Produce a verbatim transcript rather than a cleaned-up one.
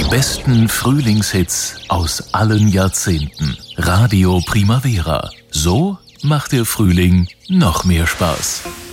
besten Frühlingshits aus allen Jahrzehnten. Radio Primavera. So macht der Frühling noch mehr Spaß.